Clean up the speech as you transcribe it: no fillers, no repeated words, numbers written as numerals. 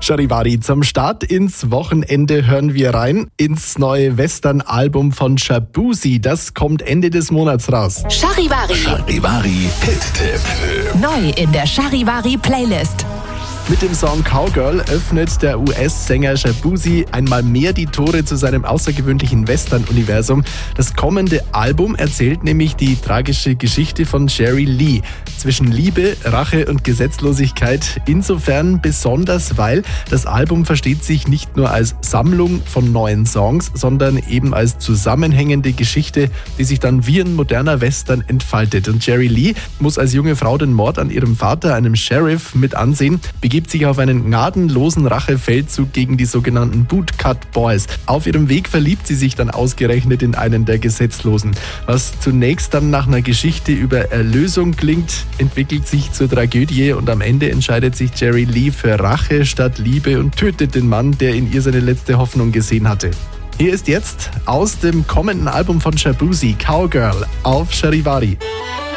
Charivari, zum Start ins Wochenende hören wir rein ins neue Western-Album von Shaboozey. Das kommt Ende des Monats raus. Charivari. Charivari Hit-Tipp. Neu in der Charivari-Playlist. Mit dem Song Cowgirl öffnet der US-Sänger Shaboozey einmal mehr die Tore zu seinem außergewöhnlichen Western-Universum. Das kommende Album erzählt nämlich die tragische Geschichte von Jerry Lee. Zwischen Liebe, Rache und Gesetzlosigkeit. Insofern besonders, weil das Album versteht sich nicht nur als Sammlung von neuen Songs, sondern eben als zusammenhängende Geschichte, die sich dann wie ein moderner Western entfaltet. Und Jerry Lee muss als junge Frau den Mord an ihrem Vater, einem Sheriff, mit ansehen, begibt sich auf einen gnadenlosen Rachefeldzug gegen die sogenannten Bootcut Boys. Auf ihrem Weg verliebt sie sich dann ausgerechnet in einen der Gesetzlosen. Was zunächst dann nach einer Geschichte über Erlösung klingt, entwickelt sich zur Tragödie und am Ende entscheidet sich Jerry Lee für Rache statt Liebe und tötet den Mann, der in ihr seine letzte Hoffnung gesehen hatte. Hier ist jetzt aus dem kommenden Album von Shaboozey Cowgirl auf Charivari.